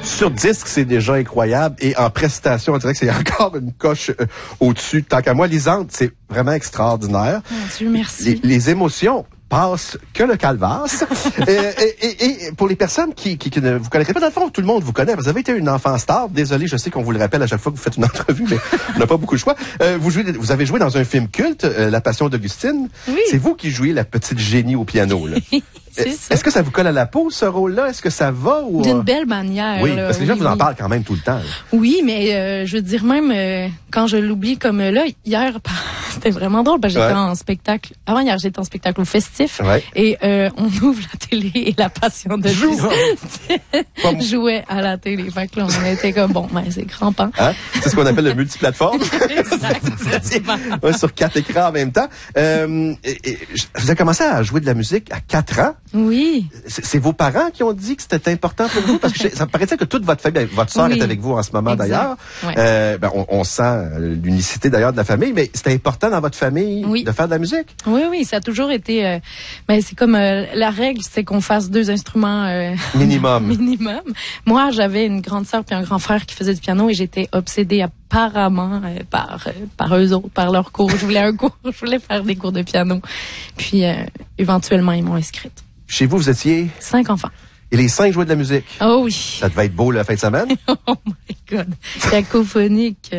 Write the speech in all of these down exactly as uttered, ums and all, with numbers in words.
Sur disque, c'est déjà incroyable. Et en prestation, on dirait que c'est encore une coche euh, au-dessus. Tant qu'à moi, Lisande, c'est vraiment extraordinaire. Mon Dieu, merci. Les, les émotions passe que le calvasse. euh, et, et, et pour les personnes qui, qui, qui ne vous connaîtraient pas, dans le fond, tout le monde vous connaît. Vous avez été une enfant star. Désolé, je sais qu'on vous le rappelle à chaque fois que vous faites une entrevue, mais on n'a pas beaucoup de choix. Euh, vous, jouez, vous avez joué dans un film culte, euh, La Passion d'Augustine. Oui. C'est vous qui jouez la petite génie au piano, là. C'est ça. Est-ce que ça vous colle à la peau, ce rôle-là? Est-ce que ça va? Ou... D'une belle manière. Oui, là. parce que les gens oui, vous en oui. parlent quand même tout le temps. Là. Oui, mais euh, je veux dire, même euh, quand je l'oublie comme euh, là, hier, c'était vraiment drôle, parce que j'étais Ouais. en spectacle. Avant hier, j'étais en spectacle au Festif. Ouais. Et euh, on ouvre la télé et La Passion de Joue. Comme- jouait à la télé. Fait que là, on était comme, bon, ben, c'est crampant. Hein? C'est ce qu'on appelle le multiplateforme. Exact. Ouais, sur quatre écrans en même temps. Euh, et, et, vous avez commencé à jouer de la musique à quatre ans. Oui. C'est c'est vos parents qui ont dit que c'était important pour vous? Parce que je- ça me paraissait que toute votre famille, votre sœur Oui. est avec vous en ce moment Exact. d'ailleurs. Ouais. Euh, ben, on, on sent euh, l'unicité d'ailleurs de la famille, mais c'était important dans votre famille Oui. de faire de la musique? Oui, oui, ça a toujours été. Euh, ben, c'est comme euh, la règle, c'est qu'on fasse deux instruments euh, Minimum. minimum. Moi, j'avais une grande sœur puis un grand frère qui faisaient du piano et j'étais obsédée apparemment euh, par euh, par eux autres, par leurs cours. Je voulais un cours, je voulais faire des cours de piano. Puis euh, éventuellement, ils m'ont inscrite. Chez vous, vous étiez... Cinq enfants. Et les cinq jouaient de la musique. Oh oui. Ça devait être beau la fin de semaine. Oh my God. Cacophonique.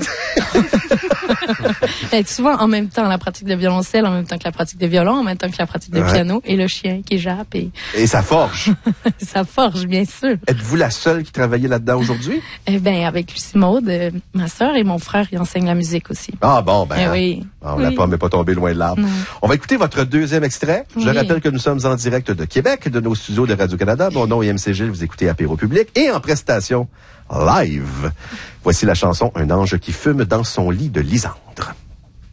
Et souvent en même temps la pratique de violoncelle, en même temps que la pratique de violon, en même temps que la pratique de Ouais. piano, et le chien qui jappe, et Et ça forge. ça forge, bien sûr. Êtes-vous la seule qui travaillait là-dedans aujourd'hui? Eh ben, avec Lucie Maude, euh, ma sœur et mon frère, ils enseignent la musique aussi. Ah bon, ben... Eh oui. Ah, la Oui. pomme n'est pas tombée loin de l'arbre. Non. On va écouter votre deuxième extrait. Je Oui. rappelle que nous sommes en direct de Québec, de nos studios de Radio-Canada. Mon nom est M C Gilles, vous écoutez Apéro Public et en prestation live. Voici la chanson Un ange qui fume dans son lit de Lisandre.